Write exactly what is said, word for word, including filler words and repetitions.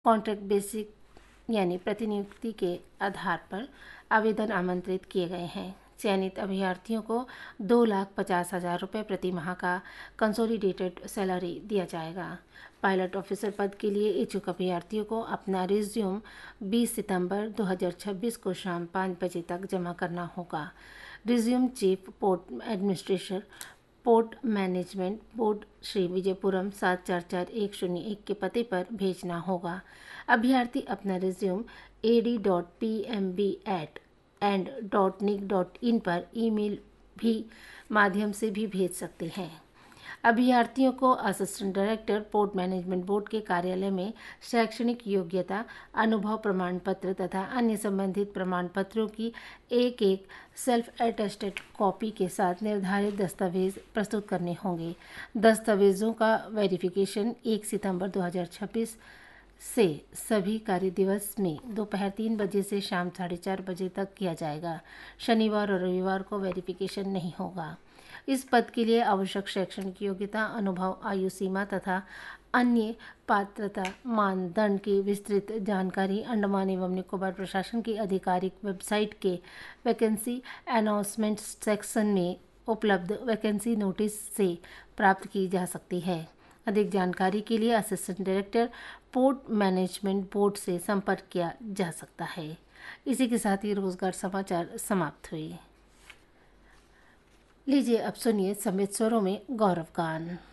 Contract basic यानी प्रतिनियुक्ति के आधार पर आवेदन आमंत्रित किए गए हैं। चयनित अभ्यर्थियों को दो लाख पचास हजार रुपये प्रति माह का कंसोलिडेटेड सैलरी दिया जाएगा। पायलट ऑफिसर पद के लिए इच्छुक अभ्यर्थियों को अपना रिज्यूम बीस सितंबर दो हज़ार छब्बीस को शाम पाँच बजे तक जमा करना होगा। Resume chief port administrator port management board, Shri Vijayapuram सात चार चार एक शून्य एक के पते पर भेजना होगा। अभ्यर्थी अपना resume A D dot P M B eight and dot nic dot in पर ईमेल भी माध्यम से भी भेज सकते हैं। अभ्यर्थियों को assistant director port management board के कार्यालय में शैक्षणिक योग्यता, अनुभव प्रमाण पत्र तथा अन्य संबंधित प्रमाण पत्रों की एक एक सेल्फ अटेस्टेड कॉपी के साथ निर्धारित दस्तावेज प्रस्तुत करने होंगे। दस्तावेजों का वेरिफिकेशन एक सितंबर दो हज़ार छब्बीस से सभी कार्य दिवस में दोपहर तीन बजे से शाम साढ़े चार बजे तक किया जाएगा। शनिवार और रविवार को वेरिफिकेशन नहीं होगा। इस पद के लिए आवश्यक शैक्षणिक योग्यता, अनुभव, आयु सीमा तथा अन्य पात्रता मानदंड की विस्तृत जानकारी अंडमान एवं निकोबार प्रशासन की आधिकारिक वेबसाइट के वैकेंसी अनाउंसमेंट सेक्शन में उपलब्ध वैकेंसी नोटिस से प्राप्त की जा सकती है। अधिक जानकारी के लिए assistant director port management board से संपर्क किया जा सकता है। इसी के साथ ही रोजगार समाचार समाप्त हुए। लीजिए अब सुनिए संबित स्वरों में गौरव गान।